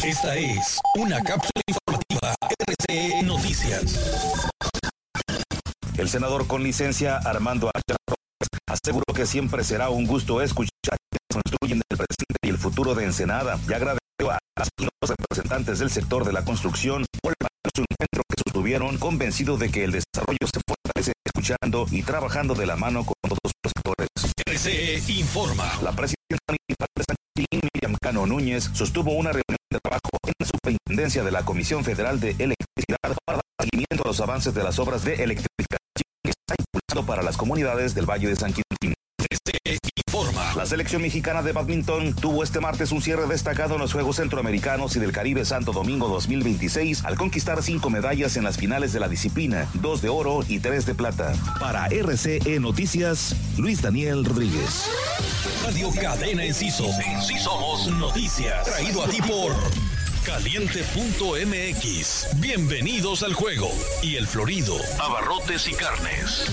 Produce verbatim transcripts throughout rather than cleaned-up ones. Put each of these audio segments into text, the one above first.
Esta es una cápsula informativa R C E Noticias. El senador con licencia Armando Ayala aseguró que siempre será un gusto escuchar que construyen el presente y el futuro de Ensenada y agradeció a los representantes del sector de la construcción por el encuentro que sostuvieron, convencido de que el desarrollo se fortalece escuchando y trabajando de la mano con todos los sectores. R C E informa. La presidenta municipal de San Quintín, Miriam Cano Núñez, sostuvo una reunión de trabajo en la superintendencia de la Comisión Federal de Electricidad para dar seguimiento a los avances de las obras de electrificación que está impulsando para las comunidades del Valle de San Quintín. R C E informa. La selección mexicana de badminton tuvo este martes un cierre destacado en los Juegos Centroamericanos y del Caribe Santo Domingo dos mil veintiséis al conquistar cinco medallas en las finales de la disciplina, dos de oro y tres de plata. Para R C E Noticias, Luis Daniel Rodríguez. Radio Cadena Enciso. En sí somos noticias. Traído a ti por Caliente punto M X. Bienvenidos al juego. Y El Florido. Abarrotes y carnes.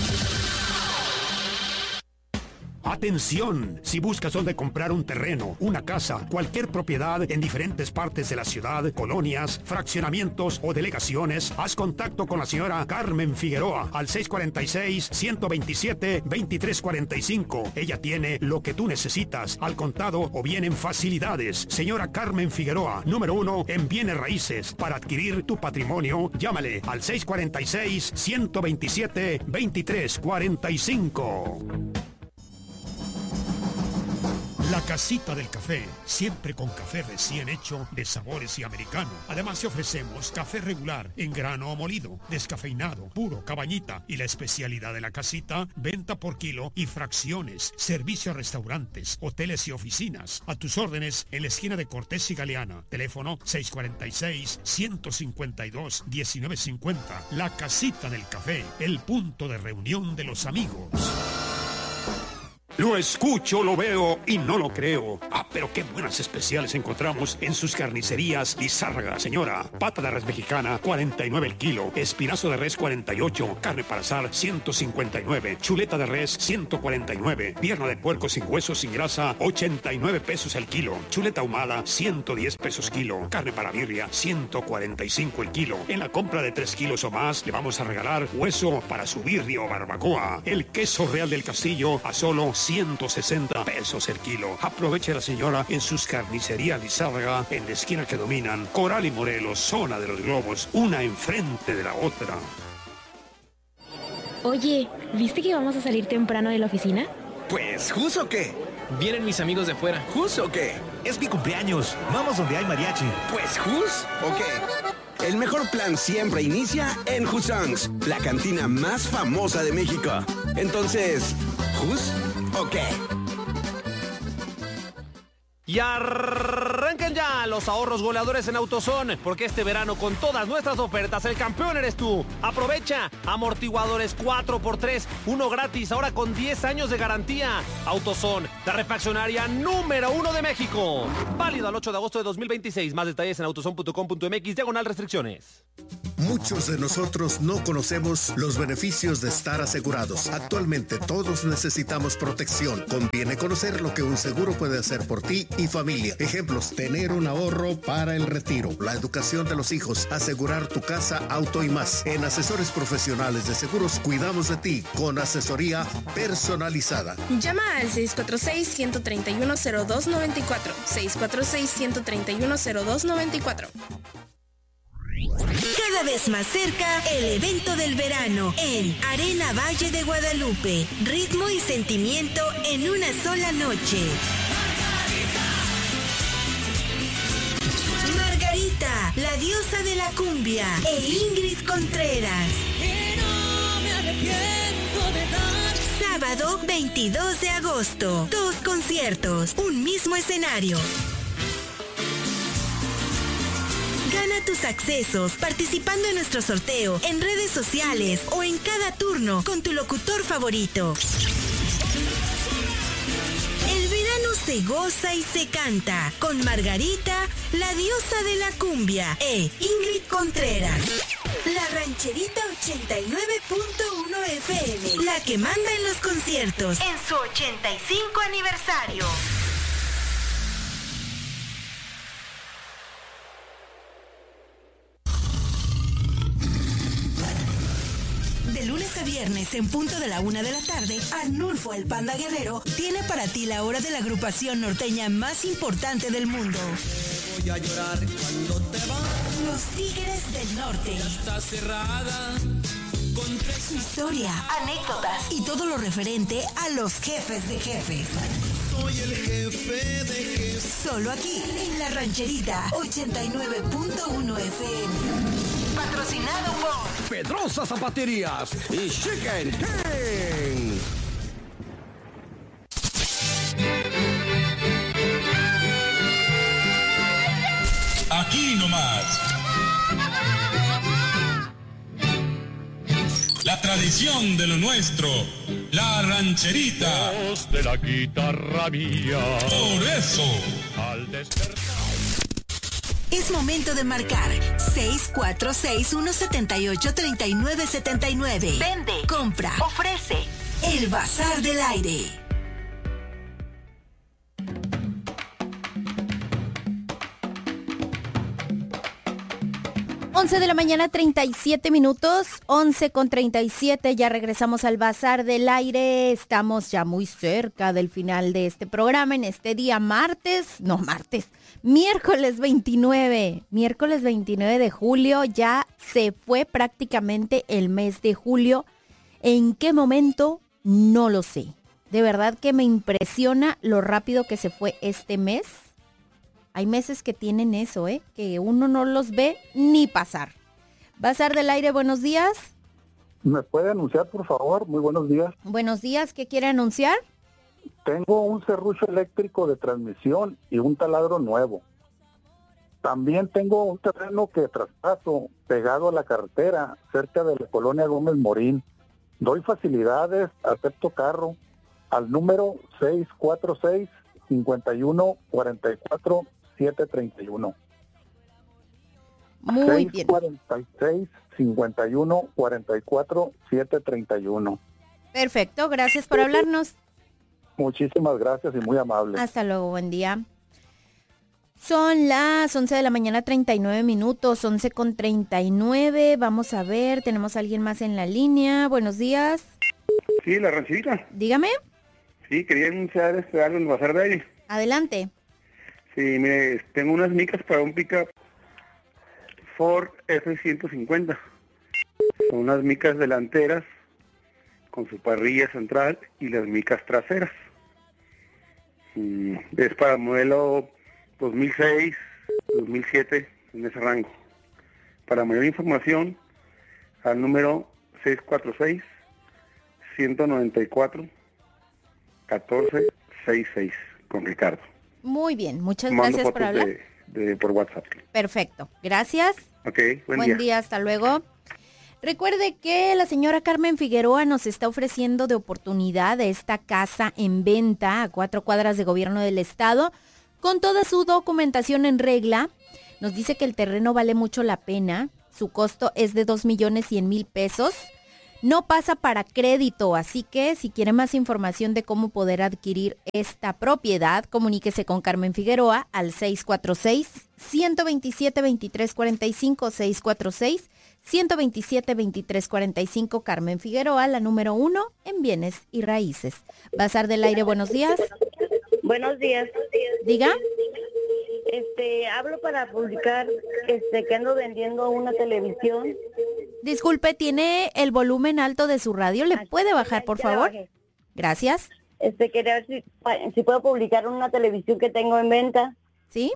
¡Atención! Si buscas dónde comprar un terreno, una casa, cualquier propiedad en diferentes partes de la ciudad, colonias, fraccionamientos o delegaciones, haz contacto con la señora Carmen Figueroa al seis cuatro seis, uno dos siete, dos tres cuatro cinco. Ella tiene lo que tú necesitas, al contado o bien en facilidades. Señora Carmen Figueroa, número uno en bienes raíces. Para adquirir tu patrimonio, llámale al seis cuatro seis, uno dos siete, dos tres cuatro cinco. La Casita del Café, siempre con café recién hecho de sabores y americano. Además te ofrecemos café regular, en grano o molido, descafeinado, puro, cabañita. Y la especialidad de la casita, venta por kilo y fracciones, servicio a restaurantes, hoteles y oficinas. A tus órdenes en la esquina de Cortés y Galeana. Teléfono seis cuatro seis, uno cinco dos, uno nueve cinco cero. La Casita del Café, el punto de reunión de los amigos. Lo escucho, lo veo y no lo creo. Ah, pero qué buenas especiales encontramos en sus carnicerías Lizárraga, señora. Pata de res mexicana, cuarenta y nueve el kilo. Espinazo de res, cuarenta y ocho. Carne para asar, ciento cincuenta y nueve. Chuleta de res, ciento cuarenta y nueve. Pierna de puerco sin hueso, sin grasa, ochenta y nueve pesos el kilo. Chuleta ahumada, ciento diez pesos kilo. Carne para birria, ciento cuarenta y cinco el kilo. En la compra de tres kilos o más, le vamos a regalar hueso para su birria o barbacoa. El queso Real del Castillo a solo ciento sesenta pesos el kilo. Aproveche la señora en sus carnicerías Lizárraga, en la esquina que dominan Coral y Morelos, zona de los globos, una enfrente de la otra. Oye, ¿viste que vamos a salir temprano de la oficina? Pues, ¿jus o qué? Vienen mis amigos de afuera. ¿Jus o qué? Es mi cumpleaños. Vamos donde hay mariachi. Pues, ¿jus o qué? El mejor plan siempre inicia en Jusongs, la cantina más famosa de México. Entonces, ¿jus o qué? Y arrancan ya los ahorros goleadores en AutoZone, porque este verano con todas nuestras ofertas el campeón eres tú. Aprovecha amortiguadores cuatro por tres, uno gratis, ahora con diez años de garantía. AutoZone, la refaccionaria número uno de México. Válido al ocho de agosto de dos mil veintiséis. Más detalles en autozone punto com punto mx, diagonal restricciones. Muchos de nosotros no conocemos los beneficios de estar asegurados. Actualmente todos necesitamos protección. Conviene conocer lo que un seguro puede hacer por ti y familia. Ejemplos: tener un ahorro para el retiro, la educación de los hijos, asegurar tu casa, auto y más. En Asesores Profesionales de Seguros cuidamos de ti con asesoría personalizada. Llama al seis cuatro seis, uno tres uno, cero dos nueve cuatro. seis cuatro seis, uno tres uno, cero dos nueve cuatro. Cada vez más cerca, el evento del verano en Arena Valle de Guadalupe. Ritmo y sentimiento en una sola noche. Margarita, la diosa de la cumbia, e Ingrid Contreras. Y no me arrepiento de dar. Sábado veintidós de agosto. Dos conciertos, un mismo escenario. Gana tus accesos participando en nuestro sorteo en redes sociales o en cada turno con tu locutor favorito. El verano se goza y se canta con Margarita, la diosa de la cumbia, e Ingrid Contreras. La Rancherita ochenta y nueve punto uno F M, la que manda en los conciertos en su ochenta y cinco aniversario. lunes a viernes en punto de la una de la tarde, Arnulfo el Panda Guerrero tiene para ti la hora de la agrupación norteña más importante del mundo. Voy a llorar cuando te vas. Los Tigres del Norte. Ya está cerrada. Con tres... Su historia, anécdotas y todo lo referente a los jefes de jefes. Soy el jefe de jefes. Solo aquí, en La Rancherita, ochenta y nueve punto uno F M. Patrocinado por Pedrosa Zapaterías y Chicken King. Aquí nomás. La tradición de lo nuestro, la rancherita. Voz de la guitarra mía. Por eso, al despertar. Es momento de marcar seis cuatro seis, uno siete ocho, tres nueve siete nueve. Vende, compra, ofrece. El Bazar del Aire. once de la mañana, treinta y siete minutos, once con treinta y siete, ya regresamos al Bazar del Aire, estamos ya muy cerca del final de este programa en este día martes, no martes, miércoles veintinueve, miércoles veintinueve de julio, ya se fue prácticamente el mes de julio. ¿En qué momento? No lo sé. De verdad que me impresiona lo rápido que se fue este mes. Hay meses que tienen eso, ¿eh? Que uno no los ve ni pasar. Bazar del Aire, buenos días. ¿Me puede anunciar, por favor? Muy buenos días. Buenos días, ¿qué quiere anunciar? Tengo un serrucho eléctrico de transmisión y un taladro nuevo. También tengo un terreno que traspaso pegado a la carretera, cerca de la colonia Gómez Morín. Doy facilidades, acepto carro, al número seis cuatro seis, cinco uno cuatro cuatro, siete tres uno. Muy bien. seis cuatro seis, cinco uno cuatro cuatro, siete tres uno. Perfecto, gracias por hablarnos. Muchísimas gracias y muy amable. Hasta luego, buen día. Son las once de la mañana, treinta y nueve minutos, once con treinta y nueve. Vamos a ver, tenemos a alguien más en la línea. Buenos días. Sí, la rancherita. Dígame. Sí, quería anunciar este algo en el Bazar de Aire. Adelante. Sí, mire, tengo unas micas para un pickup Ford F ciento cincuenta. Son unas micas delanteras con su parrilla central y las micas traseras. Mm, es para modelo dos mil seis, dos mil siete, en ese rango. Para mayor información, al número seis cuatro seis, uno nueve cuatro, uno cuatro seis seis con Ricardo. Muy bien, muchas Mando gracias por hablar. De, de, por WhatsApp. Perfecto, gracias. Ok, buen, buen día. día, hasta luego. Recuerde que la señora Carmen Figueroa nos está ofreciendo de oportunidad de esta casa en venta a cuatro cuadras de Gobierno del Estado, con toda su documentación en regla. Nos dice que el terreno vale mucho la pena, su costo es de dos millones cien mil pesos. No pasa para crédito, así que si quiere más información de cómo poder adquirir esta propiedad, comuníquese con Carmen Figueroa al seis cuatro seis, uno dos siete, dos tres cuatro cinco, seis cuatro seis, uno dos siete, dos tres cuatro cinco. Carmen Figueroa, la número uno en bienes y raíces. Bazar del Aire, buenos días. Buenos días. Diga. Este, hablo para publicar este que ando vendiendo una televisión. Disculpe, ¿tiene el volumen alto de su radio? ¿Le puede bajar, por favor? Gracias. Este, quería ver si, si puedo publicar una televisión que tengo en venta. ¿Sí?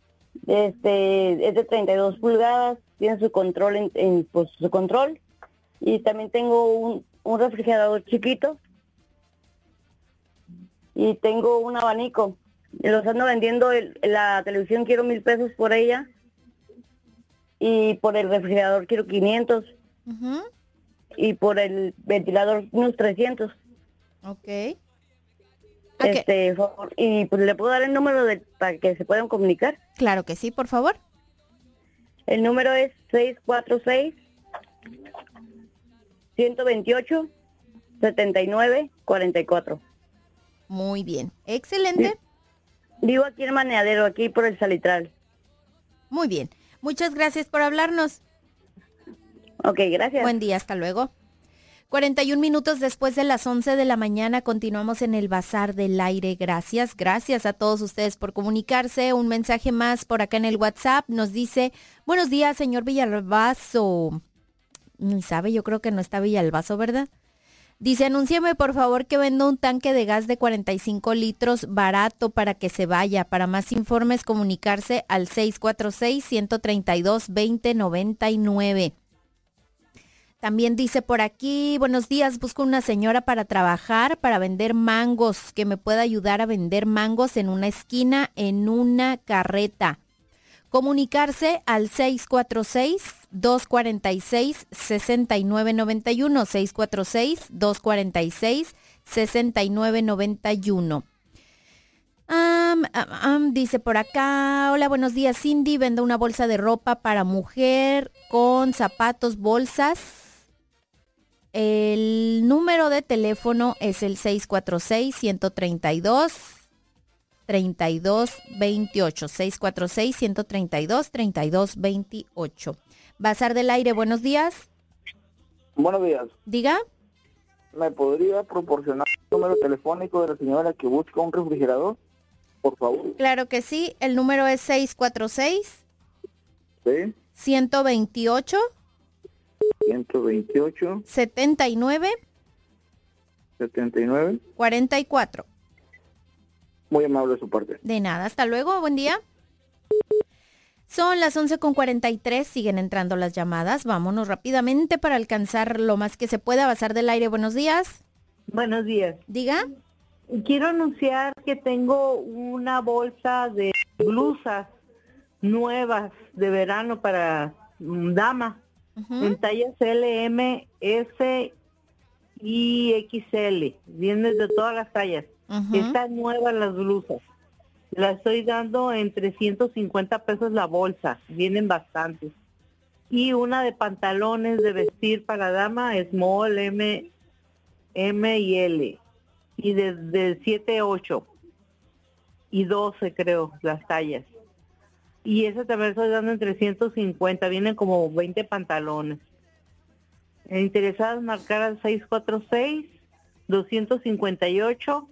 Este, es de treinta y dos pulgadas, tiene su control en, en pues, su control. Y también tengo un, un refrigerador chiquito. Y tengo un abanico. Los ando vendiendo, el, la televisión quiero mil pesos por ella. Y por el refrigerador quiero quinientos. Uh-huh. Y por el ventilador unos trescientos. Ok. Este, okay. Y pues le puedo dar el número de, para que se puedan comunicar. Claro que sí, por favor. El número es seis cuatro seis, uno dos ocho, siete nueve cuatro cuatro. Muy bien, excelente. Vivo aquí en Maneadero, aquí por el Salitral. Muy bien, muchas gracias por hablarnos. Ok, gracias. Buen día, hasta luego. cuarenta y un minutos después de las once de la mañana continuamos en el Bazar del Aire. Gracias, gracias a todos ustedes por comunicarse. Un mensaje más por acá en el WhatsApp nos dice, buenos días, señor Villalbazo. Ni sabe, yo creo que no está Villalbazo, ¿verdad? Dice, anúnciame por favor que vendo un tanque de gas de cuarenta y cinco litros barato para que se vaya. Para más informes, comunicarse al seis cuatro seis, uno tres dos, dos cero nueve nueve. También dice por aquí, buenos días, busco una señora para trabajar, para vender mangos, que me pueda ayudar a vender mangos en una esquina, en una carreta. Comunicarse al seis cuatro seis, dos cuatro seis, seis nueve nueve uno, seis cuatro seis, dos cuatro seis, seis nueve nueve uno. Um, um, um, dice por acá, hola, buenos días, Cindy, vendo una bolsa de ropa para mujer con zapatos, bolsas. El número de teléfono es el seis cuatro seis, uno tres dos, tres dos dos ocho, seis cuatro seis, uno tres dos, tres dos dos ocho. Bazar del Aire, buenos días. Buenos días. Diga. ¿Me podría proporcionar el número telefónico de la señora que busca un refrigerador, por favor? Claro que sí, el número es seis cuatro seis, ¿sí? uno dos ocho, ciento veintiocho, setenta y nueve, setenta y nueve, cuarenta y cuatro. Muy amable de su parte. De nada, hasta luego, buen día. Son las once con cuarenta y tres, siguen entrando las llamadas. Vámonos rápidamente para alcanzar lo más que se pueda. Bazar del Aire, buenos días. Buenos días. Diga. Quiero anunciar que tengo una bolsa de blusas nuevas de verano para um, dama, uh-huh. en tallas L, M, S y X L. Vienen de todas las tallas. Uh-huh. Están nuevas las blusas. La estoy dando en trescientos cincuenta pesos la bolsa. Vienen bastantes. Y una de pantalones de vestir para dama, small, M, M y L. Y de, de siete, ocho. Y doce creo, las tallas. Y esa también estoy dando en trescientos cincuenta. Vienen como veinte pantalones. Interesadas, marcar al seis cuatro seis, dos cinco ocho,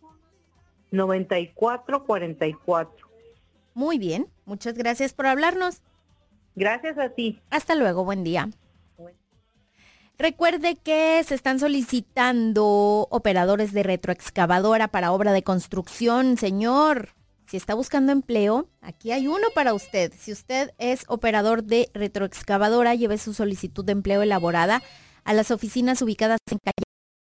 noventa y cuatro cuarenta y cuatro. Muy bien, muchas gracias por hablarnos. Gracias a ti. Hasta luego, buen día. Bueno. Recuerde que se están solicitando operadores de retroexcavadora para obra de construcción, señor. Si está buscando empleo, aquí hay uno para usted. Si usted es operador de retroexcavadora, lleve su solicitud de empleo elaborada a las oficinas ubicadas en calle